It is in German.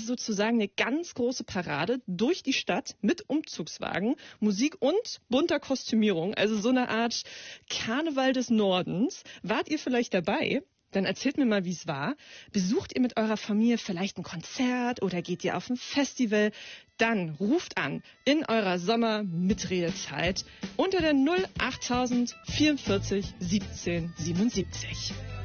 sozusagen eine ganz große Parade durch die Stadt mit Umzugswagen, Musik und bunter Kostümierung. Also so eine Art Karneval des Nordens. Wart ihr vielleicht dabei? Dann erzählt mir mal, wie es war. Besucht ihr mit eurer Familie vielleicht ein Konzert oder geht ihr auf ein Festival? Dann ruft an in eurer Sommer-Mitredezeit unter der 08000 44 17 77.